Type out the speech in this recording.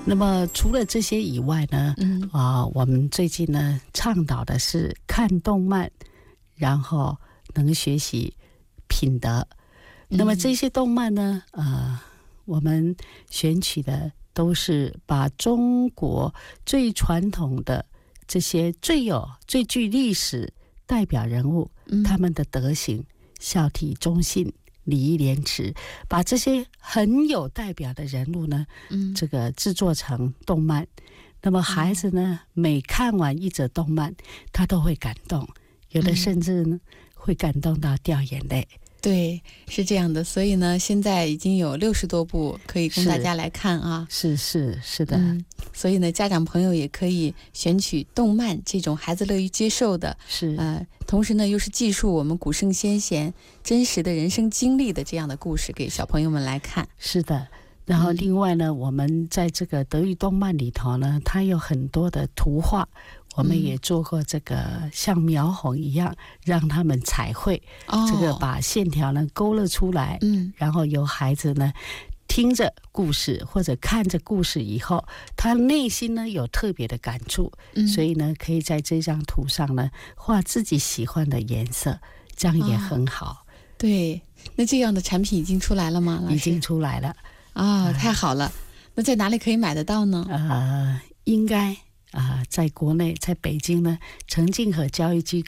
那么除了这些以外呢，我们最近呢倡导的是看动漫，然后能学习品德。那么这些动漫呢，我们选取的都是把中国最传统的这些最具历史代表人物，他们的德行、孝悌忠信、礼义廉耻，把这些很有代表的人物呢，这个制作成动漫。那么孩子呢，每看完一则动漫，他都会感动，有的甚至呢会感动到掉眼泪。 对，是这样的。所以呢，现在已经有60多部可以供大家来看啊。 是的。 所以呢，家长朋友也可以选取动漫这种孩子乐于接受的，同时呢又是记述我们古圣先贤真实的人生经历的这样的故事给小朋友们来看。 是的。然后另外呢，我们在这个德育动漫里头呢，它有很多的图画，我们也做过这个像描红一样，让他们彩绘，这个把线条呢勾勒出来，然后由孩子呢听着故事或者看着故事以后，他内心呢有特别的感触，所以呢可以在这张图上呢画自己喜欢的颜色，这样也很好。 对，那这样的产品已经出来了吗？老师？ 已经出来了。 太好了。那在哪里可以买得到呢？ 应该在国内，在北京呢，澄静和教育机构